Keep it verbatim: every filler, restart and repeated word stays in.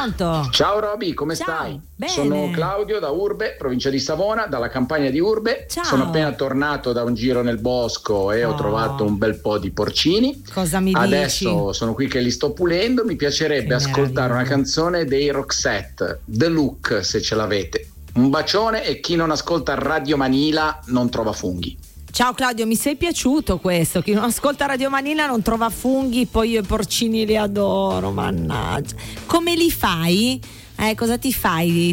pronto? Ciao Roby, come Ciao. stai? Bene. Sono Claudio da Urbe, provincia di Savona, dalla campagna di Urbe. Ciao. Sono appena tornato da un giro nel bosco e Oh. ho trovato un bel po' di porcini. Cosa mi Adesso dici? sono qui che li sto pulendo. Mi piacerebbe Che ascoltare una meraviglia. canzone dei Roxette, The Look, se ce l'avete. Un bacione, e chi non ascolta Radio Manila non trova funghi. Ciao Claudio, mi sei piaciuto questo. Chi non ascolta Radio Manila non trova funghi, poi io i porcini li adoro, mannaggia. Come li fai? Eh, cosa ti fai?